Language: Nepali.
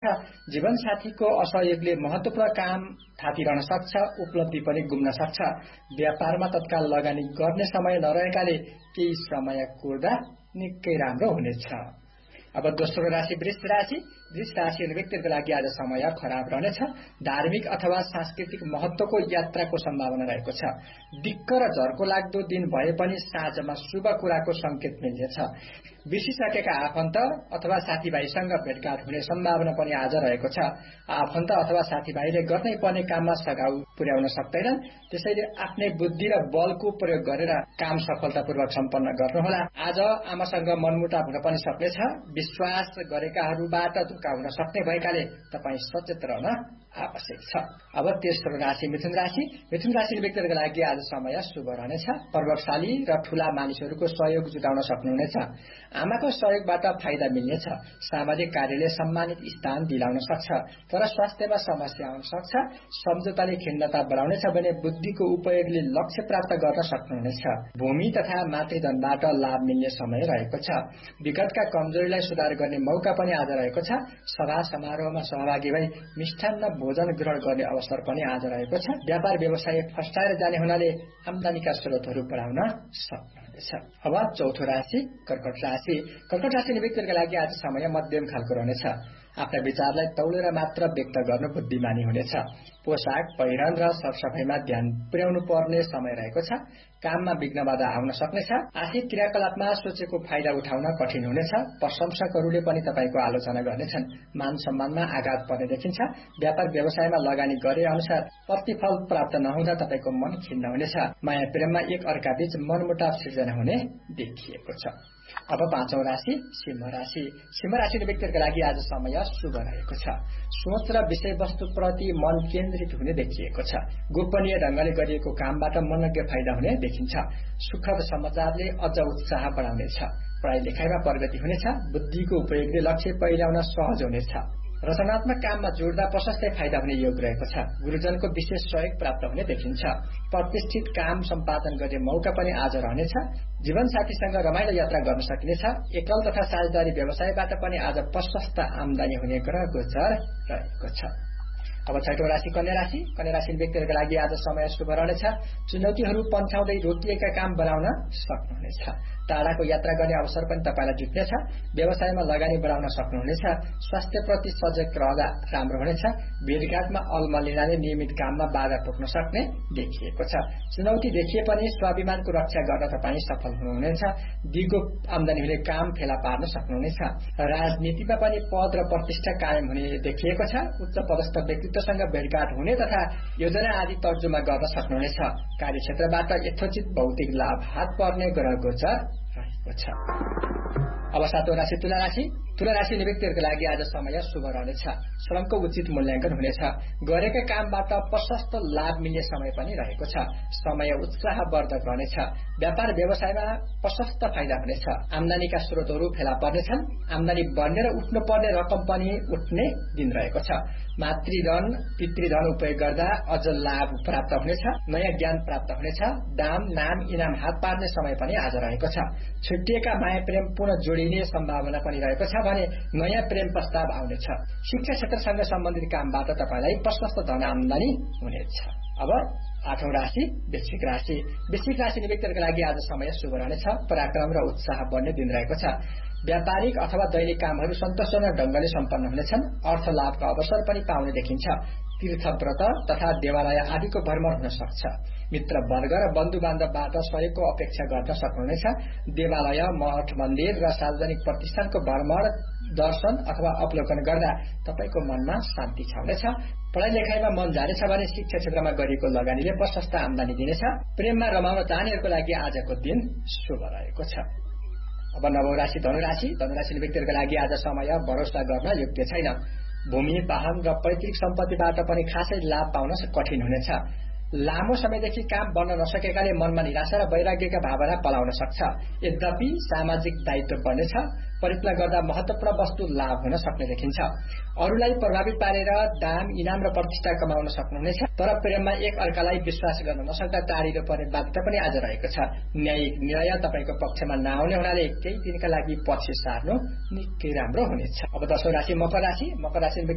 जीवनसाथीको असहयोगले महत्वपूर्ण काम थातिरहन सक्छ, उपलब्धि पनि गुम्न सक्छ। व्यापारमा तत्काल लगानी गर्ने समय नरहेकाले केही समय कोर्दा निकै राम्रो हुनेछ। अब दोस्रो राशि वृष राशि। वृष राशि व्यक्तिहरूको लागि आज समय खराब रहनेछ। धार्मिक अथवा सांस्कृतिक महत्वको यात्राको सम्भावना रहेको छ। दिक्क र झर्को लाग्दो दिन भए पनि साँझमा शुभ कुराको संकेत मिल्नेछ। बिर्सिसकेका आफन्त अथवा साथीभाइसँग भेटघाट हुने सम्भावना पनि आज रहेको छ। आफन्त अथवा साथीभाइले गर्नै पर्ने काममा सघाउ पुर्याउन सक्दैनन्, त्यसैले आफ्नै बुद्धि र बलको प्रयोग गरेर काम सफलतापूर्वक सम्पन्न गर्नुहोला। आज आमासँग मनमुटाव हुन पनि सक्नेछ। विश्वास गरेकाहरूबाट धोका हुन सक्ने भएकाले तपाईँ सचेत रहन आवश्यक छ। अब तेस्रो राशि मिथुन राशि। मिथुन राशि व्यक्तिहरूको लागि आज समय शुभ रहनेछ। प्रभावशाली र ठूला मानिसहरूको सहयोग जुटाउन सक्नुहुनेछ। आमाको सहयोगबाट फाइदा मिल्नेछ। सामाजिक कार्यले सम्मानित स्थान दिलाउन सक्छ, तर स्वास्थ्यमा समस्या आउन सक्छ। सम्झौताले खिन्नता बढाउनेछ भने बुद्धिको उपयोगले लक्ष्य प्राप्त गर्न सक्नुहुनेछ। भूमि तथा मातृधनबाट लाभ मिल्ने समय रहेको छ। विगतका कमजोरीलाई सुधार गर्ने मौका पनि आज रहेको छ। सभा समारोहमा सहभागी भई मिष्ठान्न भोजन ग्रहण गर्ने अवसर पनि आज रहेको छ। व्यापार व्यवसाय फस्टाएर जाने हुनाले आम्दानीका स्रोतहरू बढाउन सक्नुहुनेछ। अब चौथो राशि कर्कट राशि। कर्कट राशि व्यक्तिहरूका लागि आज समय मध्यम खालको रहनेछ। आफ्ना विचारलाई तौलेर मात्र व्यक्त गर्नु बुद्धिमानी हुनेछ। पोसाक पहिरन र सरसफाइमा ध्यान पुर्याउनु पर्ने समय रहेको छ। काममा विघ्न बाधा आउन सक्नेछ। आर्थिक क्रियाकलापमा सोचेको फाइदा उठाउन कठिन हुनेछ। प्रशंसकहरूले पनि तपाईको आलोचना गर्नेछन्। मान सम्मानमा आघात पर्ने देखिन्छ। व्यापार व्यवसायमा लगानी गरे अनुसार प्रतिफल प्राप्त नहुँदा तपाईको मन खिन्न हुनेछ। माया प्रेममा एक अर्का बीच मनमुटाव सिर्जना हुने देखिएको छ। अब पाँचौं राशि सिंह राशि। सिंह राशि व्यक्तिहरूको लागि आज समय शुभ रहेको छ। सोच र विषयवस्तुप्रति मन केन्द्रित हुने देखिएको छ। गोपनीय ढंगले गरिएको कामबाट मनज्ञ फाइदा हुने देखिन्छ। सुखद समाचारले अझ उत्साह बढाउनेछ। पढाइ लेखाइमा प्रगति हुनेछ। बुद्धिको उपयोगले लक्ष्य पहिल्याउन सहज हुनेछ। रचनात्मक काममा जोड्दा प्रशस्तै फाइदा हुने योग रहेको छ। गुरुजनको विशेष सहयोग प्राप्त हुने देखिन्छ। प्रतिष्ठित काम सम्पादन गर्ने मौका पनि आज रहनेछ। जीवनसाथीसँग रमाइलो यात्रा गर्न सकिनेछ। एकल तथा साझेदारी व्यवसायबाट पनि आज प्रशस्त आमदानी हुने ग्रह गोचर रहेको छ। अब छठौं राशि कन्या राशि। कन्या राशि व्यक्तिहरूको लागि आज समय शुभ रहनेछ। चुनौतीहरू पन्छाउँदै रोकिएका काम बनाउन सक्नुहुनेछ। टाढाको यात्रा गर्ने अवसर पनि तपाईलाई जुट्नेछ। व्यवसायमा लगानी बढाउन सक्नुहुनेछ। स्वास्थ्यप्रति सजग रहँदा राम्रो हुनेछ। भेटघाटमा अल्मलिनाले नियमित काममा बाधा पुग्न सक्ने देखिएको छ। चुनौती देखिए पनि स्वाभिमानको रक्षा गर्न तपाईँ सफल हुनुहुनेछ। दिगो आमदानी हुने काम फेला पार्न सक्नुहुनेछ। राजनीतिमा पनि पद र प्रतिष्ठा कायम हुने देखिएको छ। उच्च पदस्थ व्यक्तित्वसँग भेटघाट हुने तथा योजना आदि तर्जुमा गर्न सक्नुहुनेछ। कार्यक्षेत्रबाट यथोचित भौतिक लाभ हात पर्ने ग्रह गोचर रहेको छ। अब सातौं राशि तुला राशि। तुला राशि व्यक्तिहरूको लागि आज समय शुभ रहनेछ। श्रमको उचित मूल्याङ्कन हुनेछ। गरेका कामबाट प्रशस्त लाभ मिल्ने समय पनि रहेको छ। समय उत्साहवर्धक रहनेछ। व्यापार व्यवसायमा प्रशस्त फाइदा हुनेछ। आमदानीका स्रोतहरू फेला पर्नेछन्। आमदानी बढ्ने र उठ्नु पर्ने रकम पनि उठ्ने दिन रहेको छ। मातृधन पितृधन उपयोग गर्दा अझ लाभ प्राप्त हुनेछ। नयाँ ज्ञान प्राप्त हुनेछ। दाम नाम इनाम हात पार्ने समय पनि आज रहेको छ। छुट्टिएका माया प्रेम पुनः जोडिने सम्भावना पनि रहेको छ भने नयाँ प्रेम प्रस्ताव आउनेछ। शिक्षा क्षेत्रसँग सम्बन्धित कामबाट तपाईलाई प्रशस्त धन आमदानी हुनेछ। अब आठौं राशि वृश्चिक राशि। वृश्चिक राशि व्यक्तिहरूको लागि आज समय शुभ रहनेछ। पराक्रम र उत्साह बढ्ने दिन रहेको छ। व्यापारिक अथवा दैनिक कामहरू सन्तोषजनक ढंगले सम्पन्न हुनेछन्। अर्थ लाभका अवसर पनि पाउने देखिन्छ। तीर्थव्रत तथा देवालय आदिको भ्रमण हुन सक्छ। मित्र वर्ग र बन्धु बान्धवबाट सहयोगको अपेक्षा गर्न सक्नुहुनेछ। देवालय मठ मन्दिर र सार्वजनिक प्रतिष्ठानको भ्रमण दर्शन अथवा अवलोकन गर्दा तपाईको मनमा शान्ति छाउनेछ। पढाइ लेखाइमा मन जानेछ भने शिक्षा क्षेत्रमा गरिएको लगानीले प्रशस्त आमदानी दिनेछ। प्रेममा रमाउन चाहनेहरूको लागि आजको दिन शुभ रहेको छ। अब नवौं राशि धनुराशि। धनुराशि व्यक्तिहरूको लागि आज समय भरोसा गर्न योग्य छैन। भूमि वाहन र पैतृक सम्पत्तिबाट पनि खासै लाभ पाउन कठिन हुनेछ। लामो समयदेखि काम बन्न नसकेकाले मनमा निराशा र वैराग्यका भावना पलाउन सक्छ। यद्यपि सामाजिक दायित्व बढ्नेछ। प्रयत्न गर्दा महत्वपूर्ण वस्तु लाभ हुन सक्ने देखिन्छ। अरूलाई प्रभावित पारेर दाम इनाम र प्रतिष्ठा कमाउन सक्नुहुनेछ। तर प्रेममा एक अर्कालाई विश्वास गर्न नसक्दा टाढिनु पर्ने बाध्यता पनि आज रहेको छ। न्यायिक निर्णय तपाईको पक्षमा नआउने हुनाले केही दिनका लागि पछि सार्नु निकै राम्रो हुनेछ। अब दशौं राशि मकर राशि। मकर राशि